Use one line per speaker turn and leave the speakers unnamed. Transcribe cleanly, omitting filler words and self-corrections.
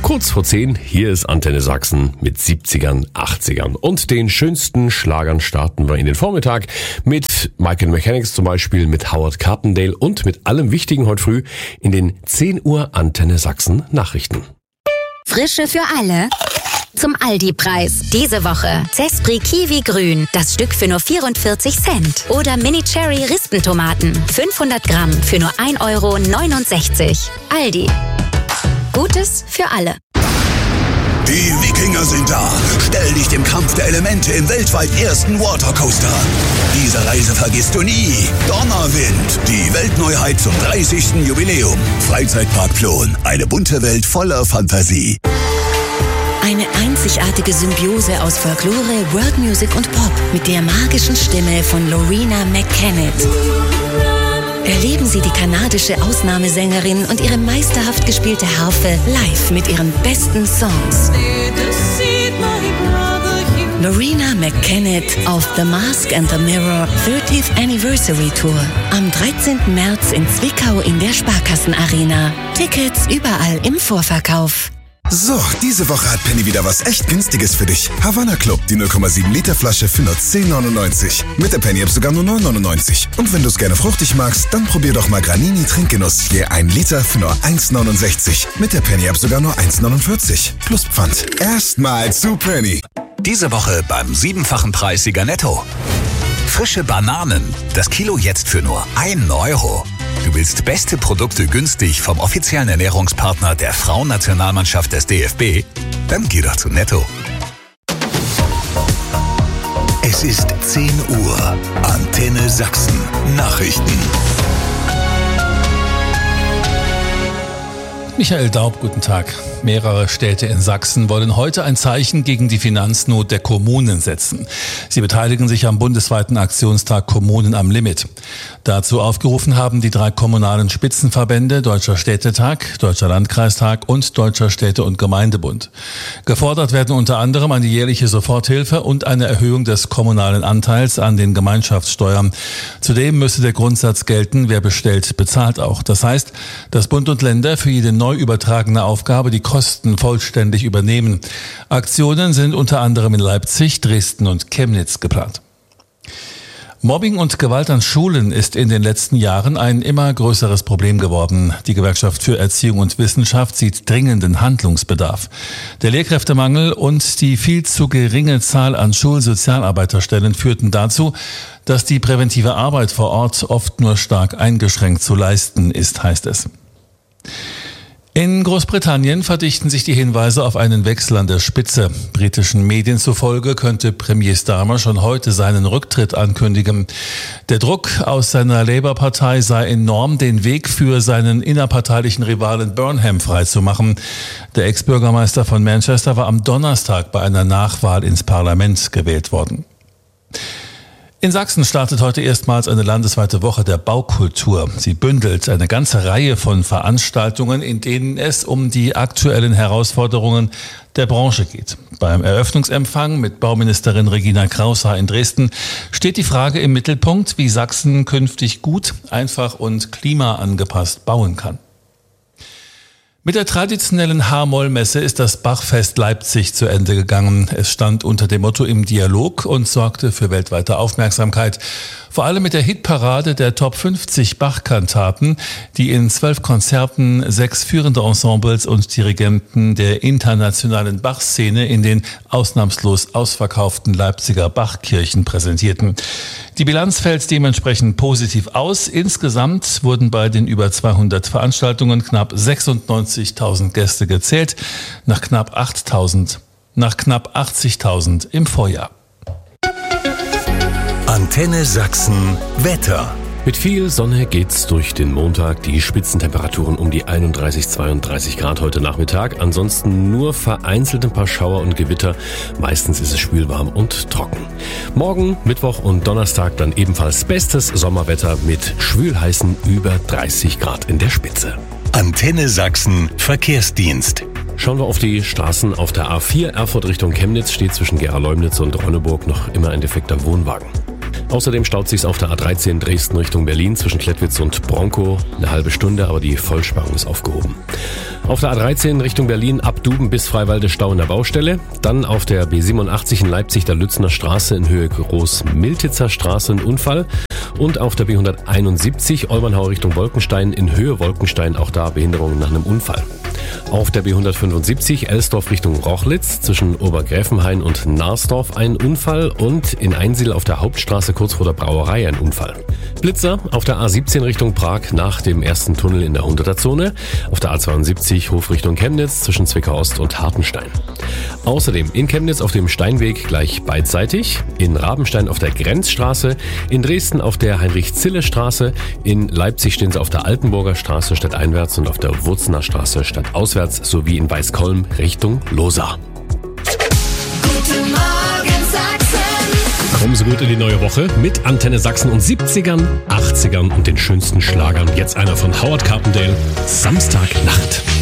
Kurz vor 10, hier ist Antenne Sachsen mit 70ern, 80ern. Und den schönsten Schlagern starten wir in den Vormittag mit Michael Mechanics zum Beispiel, mit Howard Carpendale und mit allem Wichtigen heute früh in den 10 Uhr Antenne Sachsen Nachrichten.
Frische für alle. Zum Aldi-Preis. Diese Woche Zespri Kiwi Grün, das Stück für nur 44 Cent. Oder Mini Cherry Rispentomaten, 500 Gramm für nur 1,69 €. Aldi. Gutes für alle.
Die Wikinger sind da. Stell dich dem Kampf der Elemente im weltweit ersten Watercoaster an. Diese Reise vergisst du nie. Donnerwind, die Weltneuheit zum 30. Jubiläum. Freizeitpark Plon, eine bunte Welt voller Fantasie.
Eine einzigartige Symbiose aus Folklore, World Music und Pop mit der magischen Stimme von Loreena McKennitt. Erleben Sie die kanadische Ausnahmesängerin und ihre meisterhaft gespielte Harfe live mit ihren besten Songs. Loreena McKennitt auf The Mask and the Mirror 30th Anniversary Tour. Am 13. März in Zwickau in der Sparkassenarena. Tickets überall im Vorverkauf.
So, diese Woche hat Penny wieder was echt Günstiges für dich. Havana Club, die 0,7 Liter Flasche für nur 10,99. Mit der Penny App sogar nur 9,99. Und wenn du es gerne fruchtig magst, dann probier doch mal Granini Trinkgenuss. Je 1 Liter für nur 1,69. Mit der Penny App sogar nur 1,49. Plus Pfand. Erstmal zu Penny.
Diese Woche beim 7-fachen Preissieger Netto. Frische Bananen. Das Kilo jetzt für nur 1 €. Du willst beste Produkte günstig vom offiziellen Ernährungspartner der Frauennationalmannschaft des DFB? Dann geh doch zu Netto. Es ist 10 Uhr. Antenne Sachsen. Nachrichten.
Michael Daub, guten Tag. Mehrere Städte in Sachsen wollen heute ein Zeichen gegen die Finanznot der Kommunen setzen. Sie beteiligen sich am bundesweiten Aktionstag Kommunen am Limit. Dazu aufgerufen haben die 3 kommunalen Spitzenverbände Deutscher Städtetag, Deutscher Landkreistag und Deutscher Städte- und Gemeindebund. Gefordert werden unter anderem eine jährliche Soforthilfe und eine Erhöhung des kommunalen Anteils an den Gemeinschaftssteuern. Zudem müsse der Grundsatz gelten, wer bestellt, bezahlt auch. Das heißt, dass Bund und Länder für jede neu übertragene Aufgabe die Kosten vollständig übernehmen. Aktionen sind unter anderem in Leipzig, Dresden und Chemnitz geplant. Mobbing und Gewalt an Schulen ist in den letzten Jahren ein immer größeres Problem geworden. Die Gewerkschaft für Erziehung und Wissenschaft sieht dringenden Handlungsbedarf. Der Lehrkräftemangel und die viel zu geringe Zahl an Schulsozialarbeiterstellen führten dazu, dass die präventive Arbeit vor Ort oft nur stark eingeschränkt zu leisten ist, heißt es. In Großbritannien verdichten sich die Hinweise auf einen Wechsel an der Spitze. Britischen Medien zufolge könnte Premier Starmer schon heute seinen Rücktritt ankündigen. Der Druck aus seiner Labour-Partei sei enorm, den Weg für seinen innerparteilichen Rivalen Burnham freizumachen. Der Ex-Bürgermeister von Manchester war am Donnerstag bei einer Nachwahl ins Parlament gewählt worden. In Sachsen startet heute erstmals eine landesweite Woche der Baukultur. Sie bündelt eine ganze Reihe von Veranstaltungen, in denen es um die aktuellen Herausforderungen der Branche geht. Beim Eröffnungsempfang mit Bauministerin Regina Kraushaar in Dresden steht die Frage im Mittelpunkt, wie Sachsen künftig gut, einfach und klimaangepasst bauen kann. Mit der traditionellen H-Moll-Messe ist das Bachfest Leipzig zu Ende gegangen. Es stand unter dem Motto im Dialog und sorgte für weltweite Aufmerksamkeit. Vor allem mit der Hitparade der Top 50 Bach-Kantaten, die in 12 Konzerten 6 führende Ensembles und Dirigenten der internationalen Bach-Szene in den ausnahmslos ausverkauften Leipziger Bachkirchen präsentierten. Die Bilanz fällt dementsprechend positiv aus. Insgesamt wurden bei den über 200 Veranstaltungen knapp 96.000 Gäste gezählt, nach knapp 80.000 im Vorjahr.
Antenne Sachsen Wetter.
Mit viel Sonne geht's durch den Montag. Die Spitzentemperaturen um die 31-32 Grad heute Nachmittag. Ansonsten nur vereinzelt ein paar Schauer und Gewitter. Meistens ist es schwülwarm und trocken. Morgen, Mittwoch und Donnerstag dann ebenfalls bestes Sommerwetter mit schwülheißen über 30 Grad in der Spitze.
Antenne Sachsen Verkehrsdienst.
Schauen wir auf die Straßen. Auf der A4 Erfurt Richtung Chemnitz steht zwischen Gera-Leumnitz und Ronneburg noch immer ein defekter Wohnwagen. Außerdem staut sich's auf der A13 Dresden Richtung Berlin zwischen Klettwitz und Bronkow eine halbe Stunde, aber die Vollsperrung ist aufgehoben. Auf der A13 Richtung Berlin ab Duben bis Freiwalde Stau in der Baustelle. Dann auf der B87 in Leipzig der Lützner Straße in Höhe Groß-Miltitzer Straße ein Unfall. Und auf der B171 Olbernhau Richtung Wolkenstein in Höhe Wolkenstein, auch da Behinderungen nach einem Unfall. Auf der B175 Elsdorf Richtung Rochlitz zwischen Obergräfenhain und Narsdorf ein Unfall und in Einsiedl auf der Hauptstraße kurz vor der Brauerei ein Unfall. Blitzer auf der A17 Richtung Prag nach dem ersten Tunnel in der 100er Zone. Auf der A72 Hof Richtung Chemnitz zwischen Zwickau Ost und Hartenstein. Außerdem in Chemnitz auf dem Steinweg gleich beidseitig, in Rabenstein auf der Grenzstraße, in Dresden auf der Heinrich-Zille-Straße, in Leipzig stehen sie auf der Altenburger Straße stadteinwärts und auf der Wurzener Straße stadtauswärts sowie in Weißkolm Richtung Losar.
Guten Morgen Sachsen.
Kommen Sie gut in die neue Woche mit Antenne Sachsen und 70ern, 80ern und den schönsten Schlagern. Jetzt einer von Howard Carpendale, Samstagnacht.